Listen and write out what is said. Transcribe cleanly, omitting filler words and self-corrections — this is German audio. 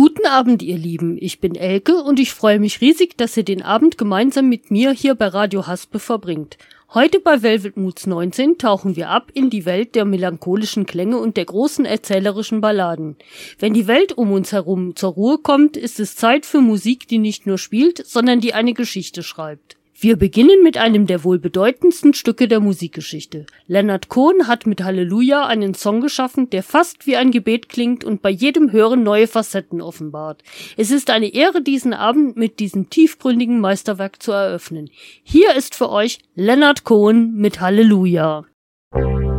Guten Abend, ihr Lieben. Ich bin Elke und ich freue mich riesig, dass ihr den Abend gemeinsam mit mir hier bei Radio Haspe verbringt. Heute bei Velvet Moods 19 tauchen wir ab in die Welt der melancholischen Klänge und der großen erzählerischen Balladen. Wenn die Welt um uns herum zur Ruhe kommt, ist es Zeit für Musik, die nicht nur spielt, sondern die eine Geschichte schreibt. Wir beginnen mit einem der wohl bedeutendsten Stücke der Musikgeschichte. Leonard Cohen hat mit Halleluja einen Song geschaffen, der fast wie ein Gebet klingt und bei jedem Hören neue Facetten offenbart. Es ist eine Ehre, diesen Abend mit diesem tiefgründigen Meisterwerk zu eröffnen. Hier ist für euch Leonard Cohen mit Halleluja.